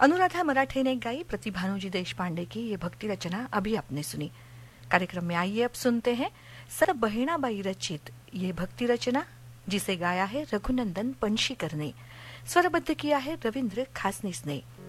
अनुराधा मराठे ने गाई प्रतिभानुजी देशपांडे की ये भक्ति रचना अभी आपने सुनी। कार्यक्रम में आइए अब सुनते हैं सर बहिणाबाई रचित ये भक्ति रचना, जिसे गाया है रघुनंदन पणशीकर ने, स्वरबद्ध किया है रविंद्र खासनीस ने।